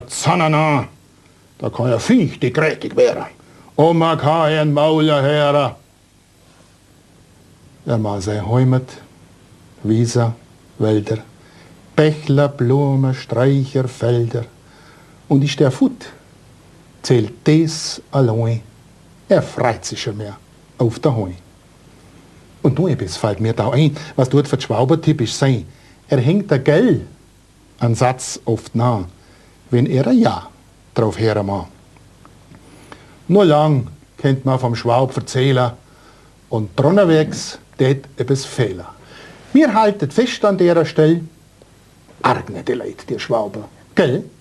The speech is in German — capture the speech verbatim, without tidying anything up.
Zanana, da kann ja Viech, die grätig werden. Und man kann ein Mauler hören. Der mal sein Heimat, Wiese, Wälder, Bächler, Blumen, Sträucher, Felder. Und ist der Fut, zählt das allein. Er freut sich schon mehr auf der Heu. Und nur etwas fällt mir da ein, was dort für die Schwauber typisch sein. Er hängt der Gell an Satz oft nah, wenn er ein Ja drauf hören mag. Nur lang kennt man vom Schwaub erzählen und drunterwegs tät etwas Fehler. Wir halten fest an der Stelle, arg nicht die Leute, die Schwauber, gell?